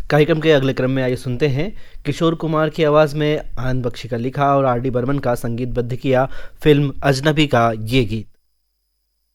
कार्यक्रम के अगले क्रम में आइए सुनते हैं किशोर कुमार की आवाज़ में आनंद बख्शी का लिखा और आर डी बर्मन का संगीतबद्ध किया फिल्म अजनबी का ये गीत।